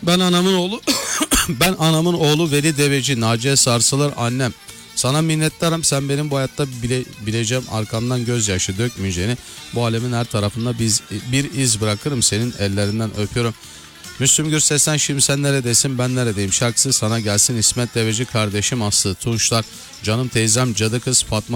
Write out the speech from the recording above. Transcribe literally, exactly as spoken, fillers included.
Ben anamın oğlu ben anamın oğlu Veli Deveci, Naciye Sarsılır annem. Sana minnettarım, sen benim bu hayatta bile, bileceğim arkamdan gözyaşı dökmeyeceğini, bu alemin her tarafında biz, bir iz bırakırım, senin ellerinden öpüyorum. Müslüm Gürses'ten Şimdi Sen Neredesin Ben Neredeyim şarkısı sana gelsin. İsmet Deveci kardeşim Aslı Tunçlar, canım teyzem Cadı Kız Fatma